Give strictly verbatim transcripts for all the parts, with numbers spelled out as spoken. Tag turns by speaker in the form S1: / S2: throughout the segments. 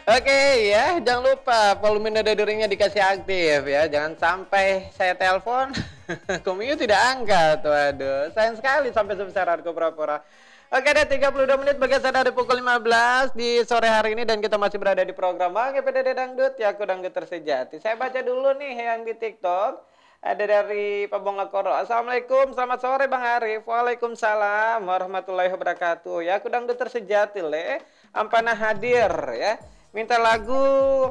S1: Oke ya, jangan lupa volume nada deringnya dikasih aktif ya. Jangan sampai saya telepon, Komiu tidak angkat. Waduh, sayang sekali sampai sebesar harga pura-pura. Oke deh, tiga puluh dua menit bergeser dari pukul lima belas di sore hari ini dan kita masih berada di program Bang P D D Dangdut, ya aku dangdut tersejati. Saya baca dulu nih yang di TikTok. Ada dari Pak Bong Lakoro. Assalamualaikum, selamat sore Bang Arif. Waalaikumsalam warahmatullahi wabarakatuh. Ya aku dangdut tersejati le. Ampana hadir ya. Minta lagu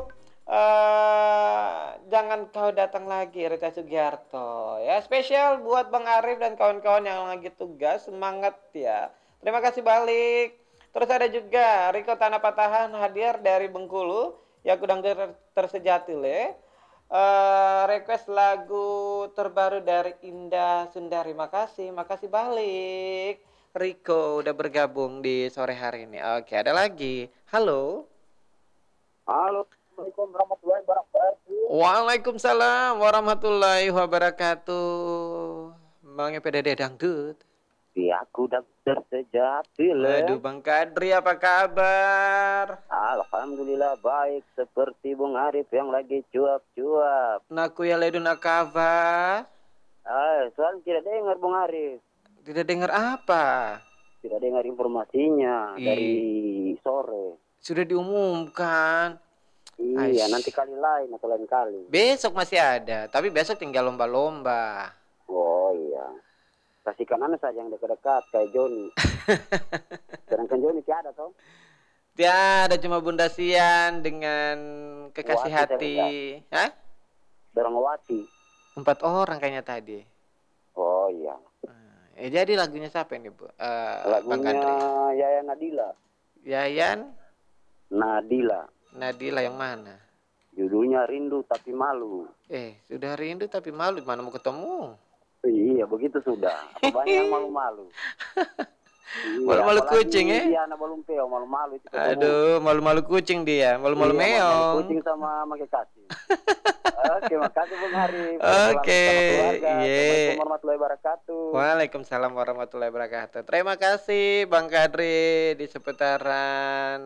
S1: uh, Jangan Kau Datang Lagi Rita Sugiarto ya, spesial buat Bang Arif dan kawan-kawan yang lagi tugas. Semangat ya, terima kasih balik. Terus ada juga Riko Tanah Patahan hadir dari Bengkulu ya, kudang ter tersejati le. Uh, request lagu terbaru dari Indah Sundari. Makasih, makasih balik Riko udah bergabung di sore hari ini. Oke, ada lagi. Halo.
S2: Halo, Assalamualaikum warahmatullahi wabarakatuh.
S1: Waalaikumsalam warahmatullahi wabarakatuh. Bang P D D Dangdut.
S2: Ya, aku udah tersejati, Le.
S1: Waduh, Bang Kadri apa kabar?
S2: Alhamdulillah baik, seperti Bung Arif yang lagi cuap-cuap.
S1: Naku ya ledun kabar.
S2: Ah, soal tidak dengar Bung Arif.
S1: Tidak dengar apa?
S2: Tidak dengar informasinya
S1: I...
S2: dari sore.
S1: Sudah diumumkan.
S2: Iya,
S1: Aish.
S2: nanti kali lain atau lain kali.
S1: Besok masih ada, tapi besok tinggal lomba-lomba.
S2: Oh iya. Kasihkan anda saja yang dekat-dekat kayak Joni. Sedangkan Joni tidak ada toh?
S1: Tiada, cuma Bunda Sian dengan kekasih
S2: Wati
S1: hati. Hah?
S2: Dorongwati.
S1: Empat orang kayaknya tadi.
S2: Oh iya.
S1: Eh jadi lagunya siapa ini Bu? Uh,
S2: lagunya Yayan Nadila.
S1: Yayan
S2: Nadila.
S1: Nadila yang mana?
S2: Judulnya Rindu Tapi Malu.
S1: Eh, sudah rindu tapi malu, mana mau ketemu?
S2: Iya, begitu sudah. Apa banyak yang malu-malu? Iya,
S1: malu-malu kucing ya?
S2: Iya, anak balung peo, malu-malu itu ketemu.
S1: Aduh, malu-malu kucing dia, malu-malu
S2: iya,
S1: meong.
S2: Malu kucing sama make kasih. Oke, makasih Bung Hari.
S1: Oke,
S2: iya. Assalamualaikum warahmatullahi wabarakatuh.
S1: Waalaikumsalam warahmatullahi wabarakatuh. Terima kasih Bang Kadri di seputaran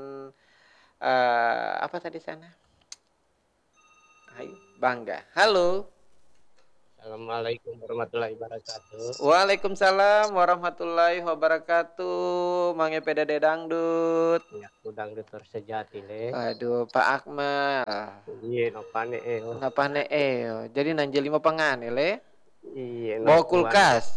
S1: uh, apa tadi sana? Ayo, Bangga. Halo.
S3: Assalamualaikum warahmatullahi wabarakatuh.
S1: Waalaikumsalam warahmatullahi wabarakatuh. Mang P D D Dangdut.
S3: Ya, dangdut tersejati le.
S1: Aduh, Pak Akmal.
S3: Iya, nopane eo.
S1: Nopane eo. Jadi nanti lima pengane le.
S3: Iya.
S1: Bawa kulkas.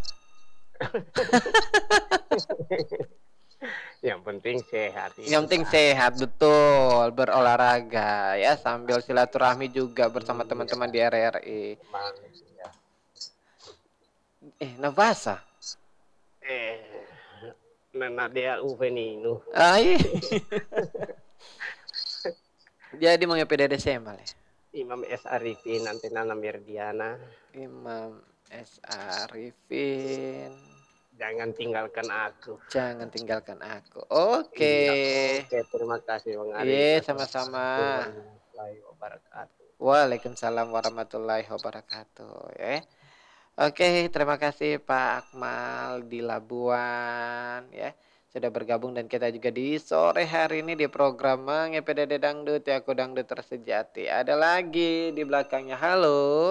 S3: Yang penting sehat.
S1: Yang penting sehat, betul, berolahraga ya, sambil silaturahmi juga bersama iya, teman-teman di R R I. Ya. Eh, navasa.
S3: Eh, nana dia uvenino.
S1: Ai. Jadi mau P D D S M ya?
S3: Imam S Arifin nanti Nana Merdiana.
S1: Imam S Arifin. Jangan
S3: tinggalkan aku.
S1: Jangan tinggalkan aku. Oke. Okay.
S3: Oke, okay, terima kasih Bang Arif.
S1: Iya, sama-sama. Waalaikumsalam warahmatullahi wabarakatuh. Ya. Oke, okay, terima kasih Pak Akmal di Labuan ya. Sudah bergabung dan kita juga di sore hari ini di program Mang P D D Dangdut ya, aku dangdut tersejati. Ada lagi di belakangnya. Halo.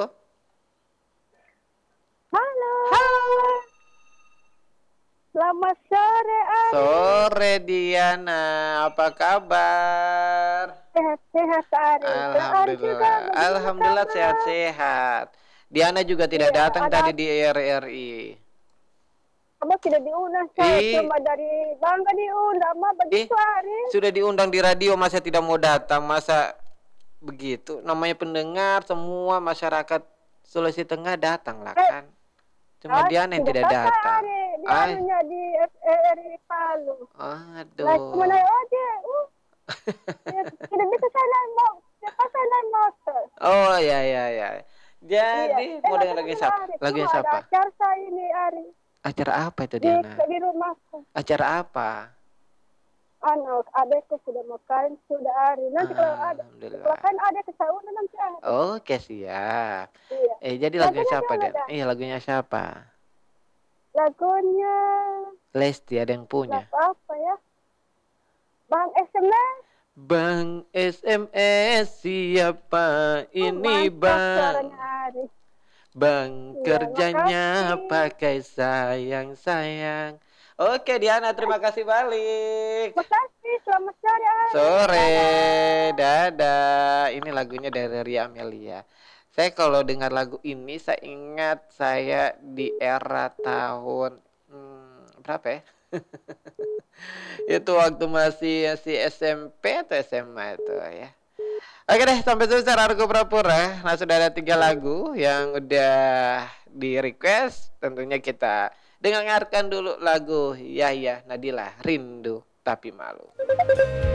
S4: Halo.
S1: Halo.
S4: Selamat sore, Ari.
S1: Sore, Diana. Apa kabar?
S4: Sehat-sehat, Ari.
S1: Alhamdulillah. Alhamdulillah sehat-sehat. Diana juga tidak iya, datang ada... tadi di R R I.
S4: Abang tidak diundang, saya I... cuma dari Bangga diundang, mah begitu, Ari.
S1: Sudah diundang di radio, masa tidak mau datang, masa begitu? Namanya pendengar, semua masyarakat Sulawesi Tengah datang lah kan. Cuma ah, Diana yang tidak, tidak datang.
S4: Dianunya di R R I Palu.
S1: Aduh.
S4: Nah, cuma naik aja. Uh. Tidak bisa saya naik motor. Tidak saya naik motor.
S1: Oh, ya, ya, ya. Jadi, iya. mau dengar lagu siapa? Lagu siapa?
S4: Acara saya ini, Ari.
S1: Acara apa itu, Diana?
S4: Di, di rumahku.
S1: Acara apa?
S4: Anu, adekku sudah makan, sudah Ari. Nanti kalau ada, kalau kan ada kesaunan nanti Ari.
S1: Oke, siap.
S4: Iya.
S1: Eh, jadi lagunya, lagunya siapa, Diana? Iya, lagunya siapa?
S4: Lagunya
S1: Lesti, ada yang punya.
S4: Apa ya? Bang S M S.
S1: Bang S M S siapa
S4: Oh,
S1: ini
S4: mantap
S1: bang?
S4: suaranya Ari.
S1: Bang
S4: Iya,
S1: kerjanya
S4: makasih.
S1: pakai sayang-sayang. Oke Diana, terima kasih balik.
S4: Makasih, selamat sore Ari.
S1: Sore,
S4: Dadah.
S1: dadah. Ini lagunya dari Ria Amelia. Saya kalau dengar lagu ini, saya ingat saya di era tahun hmm, berapa ya? Itu waktu masih masih S M P atau S M A itu ya. Oke deh, sampai selesai Argo Pura-Pura. Nah, sudah ada tiga lagu yang udah di request. Tentunya kita dengarkan dulu lagu Yahya Nadila, Rindu Tapi Malu.